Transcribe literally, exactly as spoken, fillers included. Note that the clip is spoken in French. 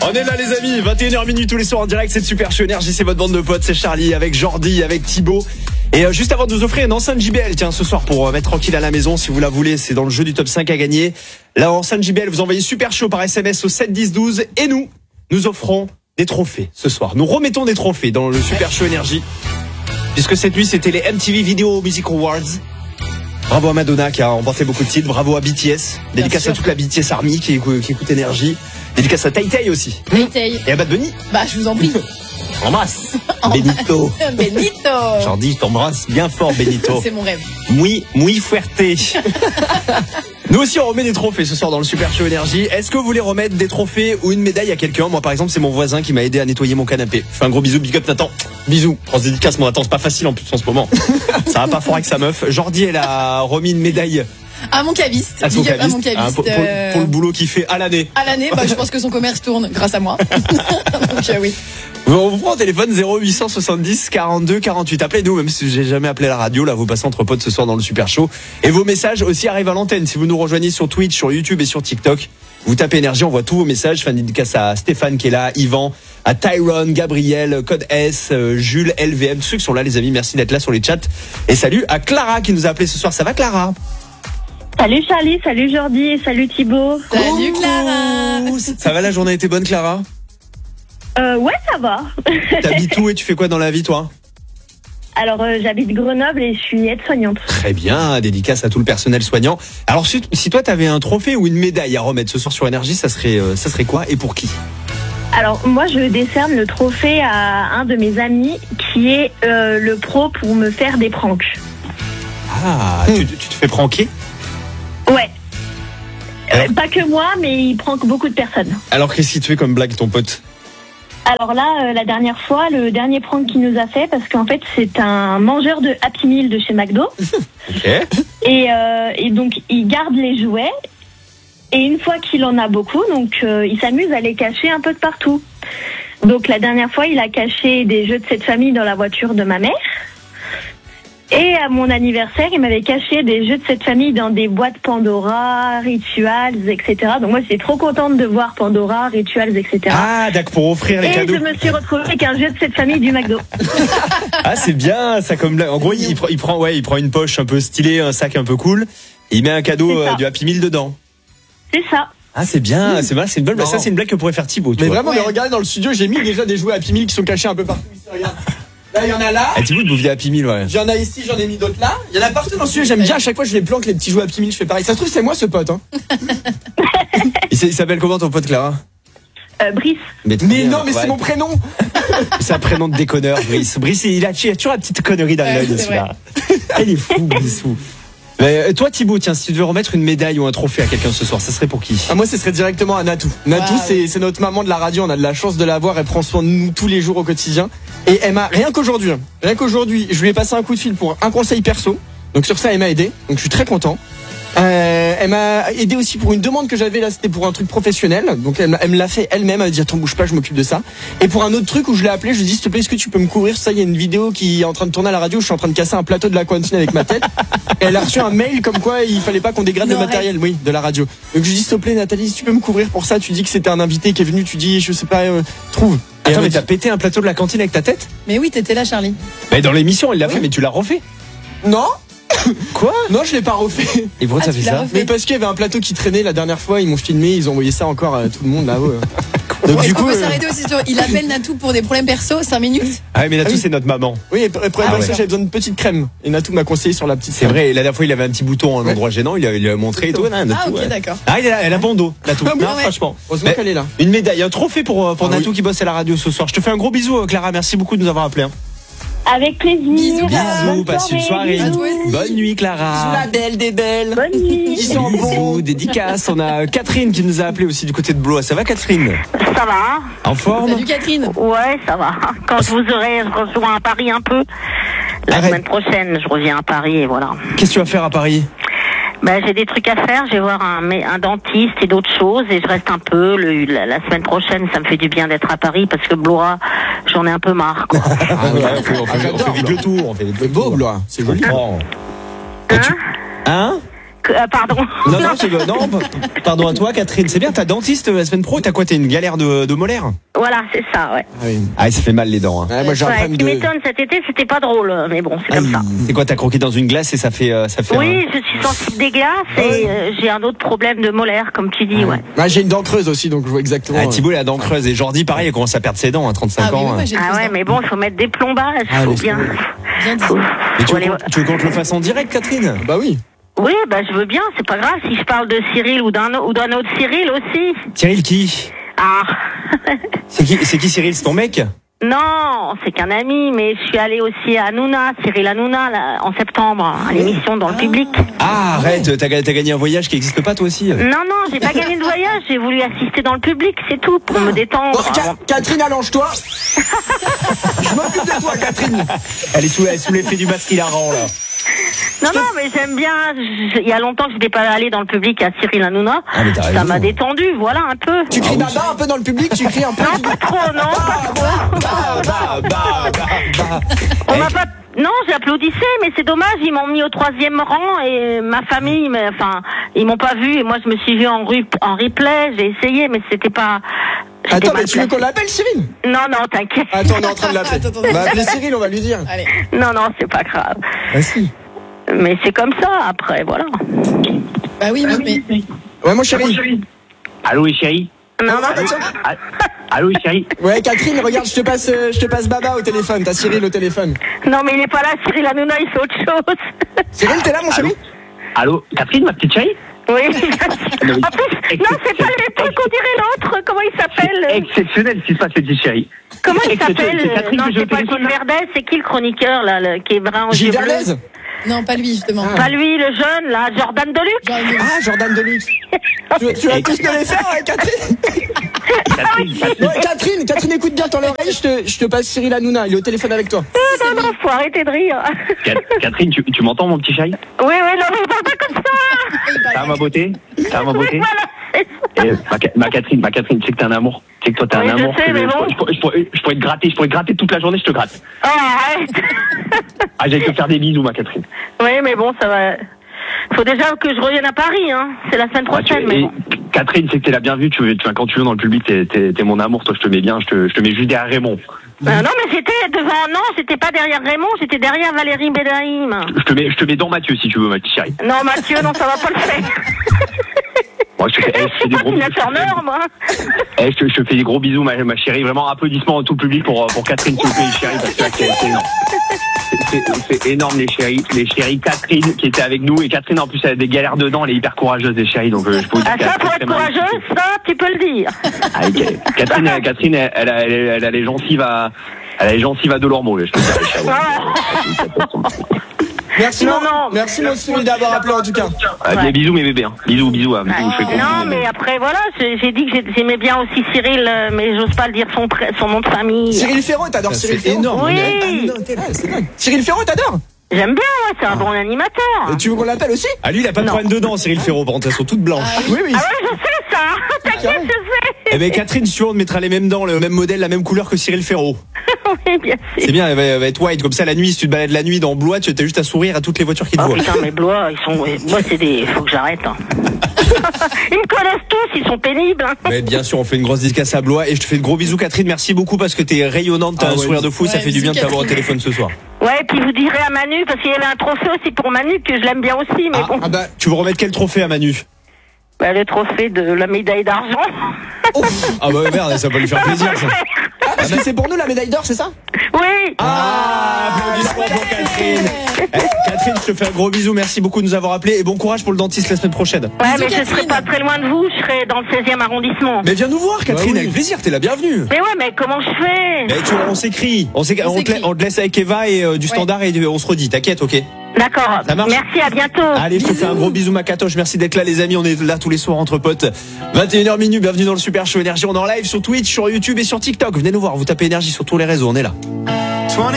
On est là les amis, vingt et une heures minutes tous les soirs en direct, c'est Super Show Énergie, c'est votre bande de potes, c'est Charlie avec Jordi, avec Thibaut. Et euh, juste avant de vous offrir une enceinte J B L, tiens, ce soir pour euh, mettre tranquille à la maison, si vous la voulez, c'est dans le jeu du top cinq à gagner. La enceinte J B L, vous envoyez Super Show par S M S au sept dix douze et nous, nous offrons des trophées ce soir. Nous remettons des trophées dans le Super Show Énergie, puisque cette nuit c'était les M T V Video Music Awards. Bravo à Madonna qui a remporté beaucoup de titres, bravo à B T S, dédicace à toute la B T S Army qui, qui écoute Énergie, dédicace à Tai Tai aussi. Tai Tai. Et à Bad Bunny. Bah je vous en prie. Embrasse Benito. Benito. Jordi, je t'embrasse bien fort Benito. C'est mon rêve. Muy, muy fuerte. Nous aussi on remet des trophées ce soir dans le Super Show Énergie. Est-ce que vous voulez remettre des trophées ou une médaille à quelqu'un? Moi par exemple c'est mon voisin qui m'a aidé à nettoyer mon canapé. Je fais un gros bisou, big up Nathan. Bisous. Grosse dédicace mon Nathan, c'est pas facile en plus en ce moment. Ça va pas fort avec sa meuf. Jordi elle a remis une médaille à mon caviste. À son Big up caviste, à mon caviste. hein, pour, pour, euh... pour le boulot qu'il fait à l'année. À l'année, bah, je pense que son commerce tourne grâce à moi. Donc euh, oui. On vous prend au téléphone zéro huit cent soixante-dix quarante-deux quarante-huit. Appelez-nous, même si j'ai jamais appelé la radio. Là, vous passez entre potes ce soir dans le Super Show. Et vos messages aussi arrivent à l'antenne. Si vous nous rejoignez sur Twitch, sur YouTube et sur TikTok, vous tapez Énergie, on voit tous vos messages. Fin de dédicace à Stéphane qui est là, Yvan, à Tyrone, Gabriel, Code S, Jules, L V M. Tous ceux qui sont là, les amis, merci d'être là sur les chats. Et salut à Clara qui nous a appelé ce soir. Ça va, Clara? Salut Charlie, salut Jordi et salut Thibaut. Salut Clara. Ça va, la journée a été bonne, Clara? Euh, ouais, ça va. T'habites où et tu fais quoi dans la vie, toi? Alors, euh, j'habite Grenoble et je suis aide-soignante. Très bien, dédicace à tout le personnel soignant. Alors, si, si toi, t'avais un trophée ou une médaille à remettre ce soir sur Énergie, ça serait, euh, ça serait quoi et pour qui? Alors, moi, je décerne le trophée à un de mes amis qui est euh, le pro pour me faire des pranks. Ah, mmh. tu, tu te fais pranker? Ouais. Euh, pas que moi, mais il prank beaucoup de personnes. Alors, qu'est-ce qu'il te fait comme blague, ton pote? Alors là, euh, la dernière fois, le dernier prank qu'il nous a fait, parce qu'en fait, c'est un mangeur de Happy Meal de chez McDo. Ok. Et, euh, et donc, il garde les jouets. Et une fois qu'il en a beaucoup, donc euh, il s'amuse à les cacher un peu de partout. Donc la dernière fois, il a caché des jeux de cette famille dans la voiture de ma mère. Et à mon anniversaire, il m'avait caché des jeux de cette famille dans des boîtes Pandora, Rituals, et cetera. Donc moi, j'étais trop contente de voir Pandora, Rituals, et cetera. Ah, d'accord, pour offrir les et cadeaux. Et je me suis retrouvée avec un jeu de cette famille du McDo. Ah, c'est bien, ça comme blague. En gros, il, il prend, ouais, il prend une poche un peu stylée, un sac un peu cool, et il met un cadeau euh, du Happy Meal dedans. C'est ça. Ah, c'est bien, mmh. c'est mal, c'est une bonne blague. Ça, c'est une blague que pourrait faire Thibaut. Mais vois. vraiment, ouais. Mais regardez dans le studio, j'ai mis déjà des jouets Happy Meal qui sont cachés un peu partout. Regarde. Là, il y en a là. Ah, Thibaut, vous vouliez Happy Meal, ouais. J'en ai ici, j'en ai mis d'autres là. Il y en a partout dans le studio. J'aime bien à chaque fois, je les planque les petits jouets Happy Meal. Je fais pareil. Ça se trouve, c'est moi ce pote. Hein. il s'appelle comment ton pote, Clara? Euh, Brice. Mais, mais non, mais ouais. C'est mon prénom. C'est un prénom de déconneur, Brice. Brice, il a, il a toujours la petite connerie dans l'œil, celui-là. Il est fou, Brissou. Mais toi Thibaut, tiens, si tu devais remettre une médaille ou un trophée à quelqu'un ce soir, ça serait pour qui? Ah, moi, ce serait directement à Natou. Natou, wow. c'est, c'est notre maman de la radio. On a de la chance de la voir. Elle prend soin de nous tous les jours au quotidien. Et elle m'a, rien qu'aujourd'hui, rien qu'aujourd'hui, je lui ai passé un coup de fil pour un conseil perso. Donc sur ça, elle m'a aidé. Donc je suis très content. Euh, elle m'a aidé aussi pour une demande que j'avais là, c'était pour un truc professionnel. Donc elle, elle me l'a fait elle-même. Elle m'a dit attends, bouge pas, je m'occupe de ça. Et pour un autre truc où je l'ai appelé, je lui ai dit s'il te plaît, est-ce que tu peux me couvrir ça? Il y a une vidéo qui est en train de tourner à la radio. Je suis en train de casser un plateau de la cantine avec ma tête. Et elle a reçu un mail comme quoi il fallait pas qu'on dégrade non, le matériel, oui, de la radio. Donc je lui ai dit s'il te plaît, Nathalie, si tu peux me couvrir pour ça. Tu dis que c'était un invité qui est venu. Tu dis je sais pas, euh, trouve. Et attends, mais t'as pété un plateau de la cantine avec ta tête? Mais oui, t'étais là, Charlie. Mais dans l'émission, elle l'a oui. fait, mais tu l'as refait? Non. Quoi? Non, je l'ai pas refait. Et pourquoi ah, t'as fait ça? Mais parce qu'il y avait un plateau qui traînait la dernière fois, ils m'ont filmé, ils ont envoyé ça encore à tout le monde là-haut. Donc du coup, on peut euh... s'arrêter aussi sur. Il appelle Natou pour des problèmes perso, cinq minutes. Ah ouais, mais Natou, ah oui. c'est notre maman. Oui, et pour les problèmes ah perso, ouais. J'avais besoin d'une petite crème. Et Natou m'a conseillé sur la petite. C'est vrai, la dernière fois, il avait un petit bouton à un endroit ouais. gênant, il a, il a montré et tout. Ah, Natou, ok, ouais. d'accord. Ah, elle a, elle a bon dos, Natou. Ah, non, ouais. franchement. Heureusement qu'elle est là. Une médaille, un trophée pour, pour ah, Natou oui. qui bosse à la radio ce soir. Je te fais un gros bisou, Clara. Merci beaucoup de nous avoir appelé. Hein. Avec plaisir. Bisous, bisous, passe une soirée. Bonne nuit, Clara. Bisous, la belle des belles. Bonne nuit. Ils sont bons. Dédicace. On a Catherine qui nous a appelé aussi du côté de Blois. Ça va, Catherine? Ça va. En forme? Salut, Catherine. Ouais, ça va. Quand je vous aurai, je rejoins à Paris un peu. La Arrête. semaine prochaine, je reviens à Paris et voilà. Qu'est-ce que tu vas faire à Paris? Ben, j'ai des trucs à faire, je vais voir un, un dentiste et d'autres choses et je reste un peu. Le, la, la semaine prochaine, ça me fait du bien d'être à Paris parce que Blois, j'en ai un peu marre. Quoi. Ah, ouais, on fait, on fait, on fait vite le tour. On fait le beau Blois, c'est joli. Hein? Hein, hein Euh, pardon. Non, non, c'est, non, pardon à toi, Catherine. C'est bien, t'as dentiste la semaine pro. T'as quoi? T'as une galère de, de molaire? Voilà, c'est ça, ouais. Ah, oui. Ah, ça fait mal les dents. Hein. Ouais, moi j'ai un Ouais, problème tu de. m'étonnes, cet été, c'était pas drôle, mais bon, c'est Ah, comme ça. c'est quoi? T'as croqué dans une glace et ça fait, euh, ça fait. Oui, un... je suis sensible des glaces et euh, j'ai un autre problème de molaire, comme tu dis, ouais. Ouais, j'ai une dent creuse aussi, donc je vois exactement. Ah, Thibaut, il a la dent creuse. Et Jordi, pareil, il commence à perdre ses dents à trente-cinq Ah oui, ans. oui, moi, hein. j'ai le Ah faux ouais, dent. mais bon, il faut mettre des plombages, Ah, faut laisse bien. Bien dit. Faut- Et tu faut veux, aller- qu'on, tu veux qu'on te le fasse en direct, Catherine? Bah oui. Oui, bah je veux bien, c'est pas grave si je parle de Cyril ou d'un ou d'un autre Cyril aussi. Cyril qui? Ah. C'est qui, c'est qui Cyril? C'est ton mec? Non, c'est qu'un ami, mais je suis allée aussi à Hanouna, Cyril Hanouna, là, en septembre, à l'émission dans le public. Ah, arrête, t'as, t'as gagné un voyage qui n'existe pas toi aussi? Non, non, j'ai pas gagné de voyage, j'ai voulu assister dans le public, c'est tout, pour me détendre. Bon, Ca- Catherine, allonge-toi. Je m'occupe de toi, Catherine. Elle est sous, elle est sous l'effet du masque hilarant, là. Non, non, mais j'aime bien, je- il y a longtemps que je n'étais pas allée dans le public à Cyril Hanouna, Ah, mais t'as raison. ça m'a détendu, voilà, un peu. Tu cries dada un peu dans le public, tu cries un peu. Non, pas trop, non, pas trop. Bah, bah, bah, bah, bah. On m'a pas... Non, j'ai applaudissé, mais c'est dommage, ils m'ont mis au troisième rang et ma famille, mais, enfin, ils m'ont pas vu et moi je me suis vue en, ru- en replay, j'ai essayé, mais c'était pas... j'étais Attends, mal mais tu veux placée. qu'on l'appelle Cyril? Non, non, t'inquiète. Attends, on est en train de l'appeler. Attends, attends, On va attends. appeler Cyril, on va lui dire. Allez. Non, non, c'est pas grave. Ah si. Mais c'est comme ça, après, voilà. Bah oui, oui, mais. Ouais, mon chéri. Allô, oui, chérie. Non, non, Ah, tiens. Ah, Allô, oui, chérie. Ouais, Catherine, regarde, je te passe, euh, je te passe Baba au téléphone. T'as Cyril au téléphone. non, mais il est pas là, Cyril Hanouna, il fait autre chose. Cyril, t'es là, mon chéri? Allô, Catherine, ma petite chérie. Oui. En plus, non, c'est pas le même truc, on dirait l'autre. Comment il s'appelle Exceptionnel ce qui se passe, petite chérie. Comment il Exceptionnel, s'appelle c'est Catherine Non, que j'ai c'est au pas téléphone, Gilles là. Verdez, c'est qui le chroniqueur, là, le- qui est brun aux Gilles yeux bleus? Verlaise? Non, pas lui, justement. Pas lui, le jeune, là, Jordan Deluxe. Genre, il- Ah, Jordan Deluxe. Tu, tu vas tous me les faire, hein, Catherine? Catherine, Ouais, Catherine, Catherine, écoute bien dans l'oreille, je te, je te passe Cyril Hanouna, il est au téléphone avec toi. Non, non, faut arrêter de rire. Ca- Catherine, tu, tu m'entends, mon petit chéri? Oui, oui, non, mais parle pas comme ça. il parle Ça va, ma beauté? Ça va, ma Oui, beauté? voilà, c'est ça. Eh, ma, Ca- ma Catherine, ma Catherine, tu sais que t'es un amour. Tu sais que toi, t'es Oui, un je amour. sais, que mais je, bon. je pourrais- je pourrais, je pourrais te gratter, je pourrais te gratter toute la journée, je te gratte. Oh, arrête. Ah, j'allais te faire des bisous, ma Catherine. Oui, mais bon, ça va. Faut déjà que je revienne à Paris, hein. C'est la semaine Ah, tu- prochaine, mais et bon. Catherine, c'est que t'es la bienvenue. Tu, veux- tu, quand tu veux dans le public, t'es, t'es, t'es mon amour. Toi, je te mets bien. Je te, je te mets juste derrière Raymond. Euh, non, mais j'étais devant. Non, j'étais pas derrière Raymond, j'étais derrière Valérie Bédaïm. Je te mets, je te mets dans Mathieu si tu veux, ma petite chérie. Non, Mathieu, non, ça va pas le faire. Moi, je te fais, eh, je te Je fais suis des pas gros Tina bisous. Turner, moi. Eh, je, te, je te fais des gros bisous, ma, ma chérie. Vraiment, applaudissements à tout le public pour, pour Catherine, s'il vous plaît, chérie, parce que là, c'est, c'est énorme. C'est, c'est, c'est énorme, les chéris. Les chéris Catherine qui était avec nous. Et Catherine, en plus, elle a des galères dedans. Elle est hyper courageuse, les chéris. Donc, euh, je peux vous dire Ah, qu'elle ça, a pour très, être très mal. courageuse, ça, tu peux le dire. Ah, ok. Catherine, elle- Catherine, elle, elle, a, elle, a- elle a les gencives à, elle a les gencives à Delormeau, là, je peux te dire, les chéris. Ah. Merci, Non, mon- non. merci, mon Cyril, d'avoir appelé en tout cas. Ah, Ouais. bisous, mes bébés. Hein. Bisous, bisous. Hein. Bisous, je fais gros Non, bisous. mais après, voilà, j'ai j'ai dit que j'ai- j'aimais bien aussi Cyril, euh, mais j'ose pas le dire son, pré- son nom de famille. Cyril Ferraud, t'adores Ça, Cyril c'est Ferraud? énorme. Oui. Ah, non, t'es là, c'est dingue. Cyril Ferraud, t'adores? J'aime bien, ouais, c'est un bon animateur. Et tu veux qu'on l'appelle aussi? Ah, lui, il a pas de Non. problème dedans, Cyril Ferraud. Par contre, elles sont toutes blanches. Ah oui. Oui, oui. Ah ouais, je sais ça. T'inquiète, je sais. Eh ben, Catherine, si tu veux, on te mettra les mêmes dents, le même modèle, la même couleur que Cyril Ferraud. Oui, bien sûr. C'est bien, elle va, elle va être white. Comme ça, la nuit, si tu te balades la nuit dans Blois, tu as juste à sourire à toutes les voitures qui te Oh voient. putain, mes blois, ils sont. Moi, c'est des. Faut que j'arrête. Hein. Ils me connaissent tous, ils sont pénibles. Hein. Mais bien sûr, on fait une grosse dédicace à Blois et je te fais de gros bisous, Catherine. Merci beaucoup parce que t'es rayonnante, t'as Ah un ouais, sourire de fou, ça ouais, fait du bien de bisous, t'avoir au Catherine. téléphone ce soir. Ouais, et puis vous direz à Manu, parce qu'il y avait un trophée aussi pour Manu, que je l'aime bien aussi, mais Ah, bon. Ah bah, Tu veux remettre quel trophée à Manu? Bah, le trophée de la médaille d'argent. Ah bah merde, ça va lui faire plaisir ça. ah, parce que c'est pour nous la médaille d'or, c'est ça? Oui. Ah, applaudissements pour Catherine. Eh, Catherine, je te fais un gros bisou, merci beaucoup de nous avoir appelés et bon courage pour le dentiste la semaine prochaine. Ouais, Bisous, mais je Catherine. serai pas très loin de vous, je serai dans le seizième arrondissement. Mais viens nous voir, Catherine, Bah oui. avec plaisir, t'es la bienvenue. Mais ouais, mais comment je fais? Eh, tu vois, on s'écrit, on, s'écrit- On on te, s'écrit. la- on te laisse avec Eva et euh, du standard et euh, on se redit, t'inquiète, ok? D'accord. Ça marche. Merci, à bientôt. Allez, je te fais un gros bisou, ma catoche. Merci d'être là, les amis. On est là tous les soirs entre potes. vingt et une heures minutes. Bienvenue dans le Super Show Énergie. On est en live sur Twitch, sur YouTube et sur TikTok. Venez nous voir. Vous tapez Énergie sur tous les réseaux. On est là.